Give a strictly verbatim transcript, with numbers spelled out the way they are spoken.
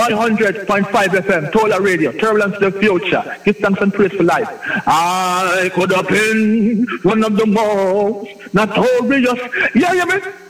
one hundred point five F M, Tola Radio, Turbulence to the Future. Give thanks and praise for life. I could have been one of the most notorious. Yeah, yeah, man.